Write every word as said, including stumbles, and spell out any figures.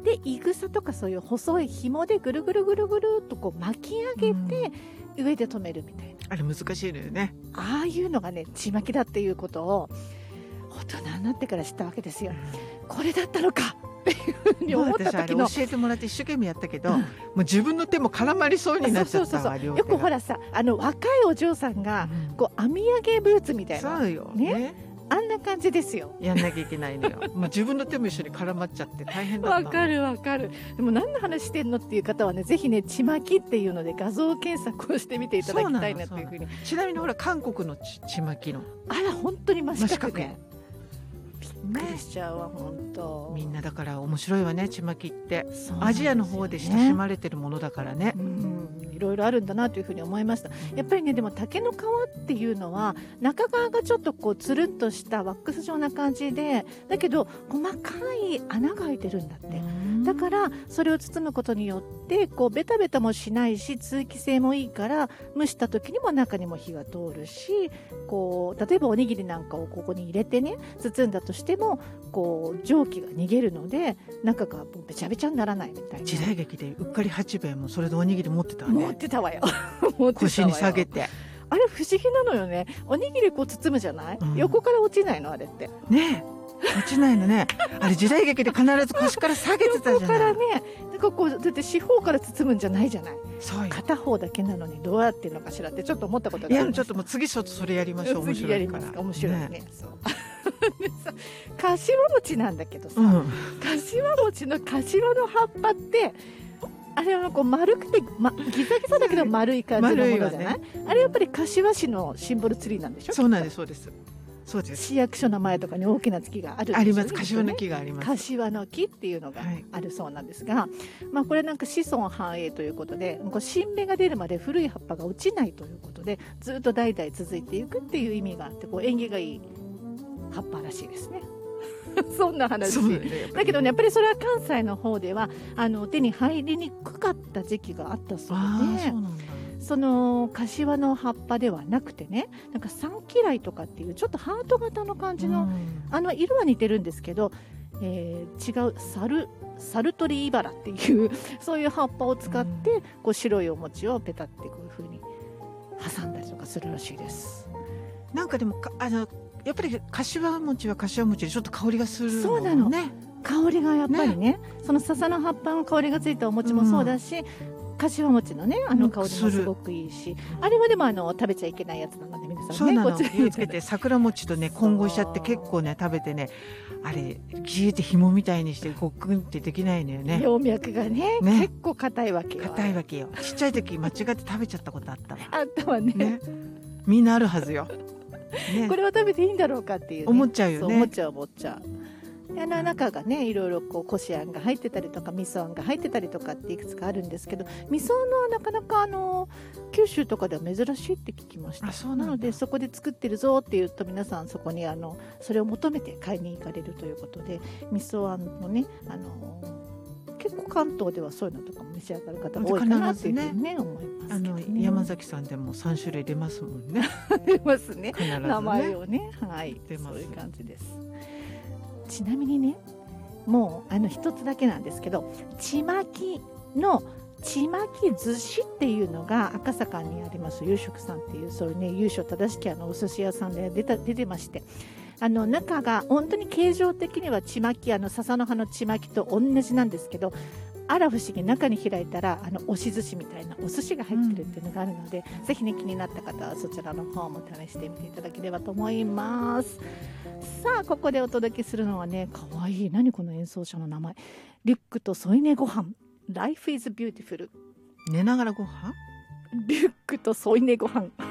でいぐさとかそういう細い紐でぐるぐるぐるぐるっとこう巻き上げて上で止めるみたいな、 あれ難しいのよね。 ああいうのがねちまきだっていうことを大人になってから知ったわけですよ。これだったのかっていうふうに思った時の、 私あれ教えてもらって一生懸命やったけど、 うん、 もう自分の手も絡まりそうになっちゃったわ。 そうそうそうそう、 両手がよくほらさ、あの若いお嬢さんが、 うん、 こう編み上げブーツみたいな、 そうよねね、 あんな感じですよ。 やんなきゃいけないのよ。もう自分の手も一緒に絡まっちゃって大変だった。 わかるわかる。でも何の話してんのっていう方はね、ぜひねちまきっていうので画像検索をしてみていただきたいなというふうに。 ちなみにほら韓国の ち, ちまきのあら本当に真四角ね。 真びっくりしちゃうわ本当。 みんなだから面白いわね、ちまきって。 そうなんですよね、 アジアの方で親しまれてるものだからね。 うん、いろいろあるんだなというふうに思いました。やっぱりね、でも竹の皮っていうのは中側がちょっとこうつるんとしたワックス状な感じで、だけど細かい穴が開いてるんだって。だからそれを包むことによってこうベタベタもしないし、通気性もいいから蒸した時にも中にも火が通るし、こう例えばおにぎりなんかをここに入れてね包んだとしてもこう蒸気が逃げるので中がべちゃべちゃにならないみたいな。 時代劇でうっかり八兵衛もそれでおにぎり持ってたわね。 持ってたわよ持ってたわよ。 腰に下げて、 あれ不思議なのよね。おにぎりこう包むじゃない、うん、横から落ちないのあれってねえ、落ちないのね。あれ時代劇で必ず腰から下げてたじゃない。 横からね、なんかこうだって四方から包むんじゃないじゃない。 そうよ、片方だけなのにどうやってるのかしらってちょっと思ったことがあります。 いやちょっともう次ちょっとそれやりましょう。面白いから。 次やりますか、面白いね。ね、そうかしわ餅なんだけどさ、うん、かしわ餅のかしわの葉っぱってあれはこう丸くて、ま、ギザギザだけど丸い感じのものじゃない、ね、あれやっぱり柏市のシンボルツリーなんでしょ。 そうなんです、そうです、そうです。 市役所の前とかに大きな木があるんですよね。 あります、柏の木があります。 柏の木っていうのがあるそうなんですが、はい、まあ、これなんか子孫繁栄ということで、こう新芽が出るまで古い葉っぱが落ちないということでずっと代々続いていくっていう意味があって、こう縁起がいい葉っぱらしいですねそんな話、ね、だけどね、やっぱりそれは関西の方ではあの手に入りにくかった時期があったそうで、そうなんだ。その柏の葉っぱではなくてね、なんか三嫌いとかっていうちょっとハート型の感じの、うん、あの色は似てるんですけど、えー、違うサルサルトリイバラっていうそういう葉っぱを使って、うん、こう白いお餅をペタってこういう風に挟んだりとかするらしいです。 なんかでもかあのやっぱり柏餅は柏餅でちょっと香りがするの、ね、 そうなの、香りがやっぱり ね, ねその笹の葉っぱの香りがついたお餅もそうだし、うん、柏餅のねあの香りもすごくいいし、うん、あれはでもあの食べちゃいけないやつなので皆さんね、 そうなの、気をつけて。桜餅とね混合しちゃって結構ね食べてね、あれギーって紐みたいにしてごっくんってできないのよね。 葉脈が ね, ね結構硬いわけよ。 硬いわけよ。ちっちゃい時間違って食べちゃったことあったわあったわ ね, ねみんなあるはずよね、 これは食べていいんだろうかっていう、ね、 思っちゃうよね。 思っちゃう思っちゃう。あの中がねいろいろこうこしあんが入ってたりとか味噌あんが入ってたりとかっていくつかあるんですけど、味噌あんはなかなかあの九州とかでは珍しいって聞きました。 あ、そうなんだ。 なのでそこで作ってるぞって言うと皆さんそこにあのそれを求めて買いに行かれるということで、味噌あんのねあの結構関東ではそういうのとかも召し上がる方が多いかなっていうふうにね思いますけどね。 あの山崎さんでもさん種類出ますもんね出ますね、 必ずね名前をね、はい、出ます。そういう感じです。ちなみにねもうあの一つだけなんですけど、ちまきのちまき寿司っていうのが赤坂にあります夕食さんっていうそういうね由緒正しきあのお寿司屋さんで出た出てまして、あの中が本当に形状的にはちまきあの笹の葉のちまきと同じなんですけど、あら不思議中に開いたらあの押し寿司みたいなお寿司が入ってるっていうのがあるので、うん、ぜひね気になった方はそちらの方も試してみていただければと思います。さあここでお届けするのはね、かわいい、何この演奏者の名前、リュックと添い寝ご飯 Life is beautiful。 寝ながらご飯、 リュックと添い寝ご飯